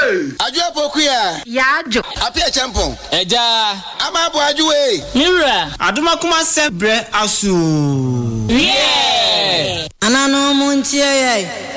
Adwo pokuya. Yajo. Apia champon. Eja. Amabo adwoe. Mira. Aduma kuma sebre asu. Yeah. Anano muntie ye.